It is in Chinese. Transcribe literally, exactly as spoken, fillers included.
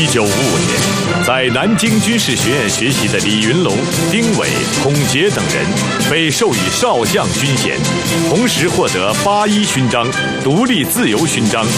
九五五年，在南京军事学院学习的李云龙、丁伟、孔杰等人被授予少将军衔，同时获得八一勋章、独立自由勋章